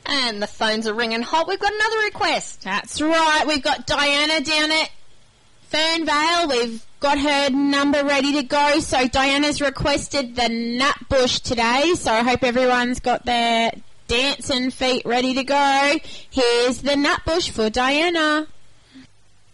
And the phones are ringing hot. We've got another request. That's right. We've got Diana down at Fernvale. We've got her number ready to go. So Diana's requested the Nut Bush today. So I hope everyone's got their dancing feet ready to go. Here's the Nut Bush for Diana.